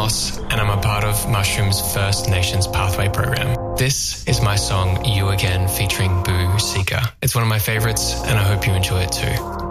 Ross, and I'm a part of Mushroom's First Nations Pathway program. This is my song You Again featuring Boo Seeker. It's one of my favorites, and I hope you enjoy it too.